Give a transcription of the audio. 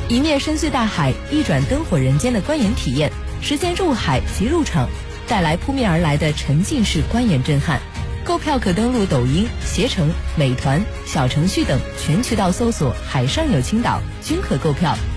一面深邃大海，一转灯火人间的观演体验，实现入海即入场，带来扑面而来的沉浸式观演震撼。购票可登录抖音、携程、美团、小程序等全渠道搜索"海上有青岛"均可购票。